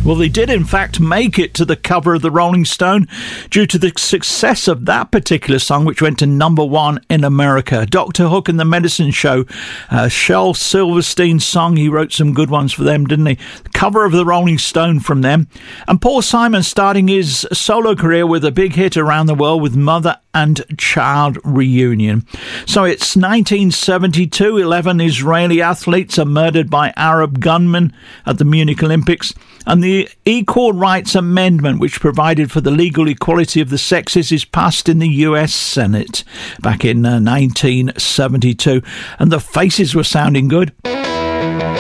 Well, they did, in fact, make it to the cover of the Rolling Stone due to the success of that particular song, which went to number one in America. Dr. Hook and the Medicine Show, Shel Silverstein's song. He wrote some good ones for them, didn't he? The cover of the Rolling Stone from them. And Paul Simon starting his solo career with a big hit around the world with Mother and Child Reunion. So it's 1972. 11 Israeli athletes are murdered by Arab gunmen at the Munich Olympics. And the Equal Rights Amendment, which provided for the legal equality of the sexes, is passed in the US Senate back in 1972. And the Faces were sounding good.